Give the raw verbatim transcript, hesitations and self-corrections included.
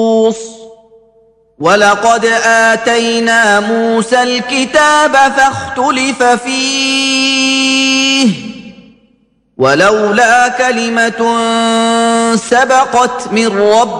ولقد آتينا موسى الكتاب فاختلف فيه ولولا كلمة سبقت من ربك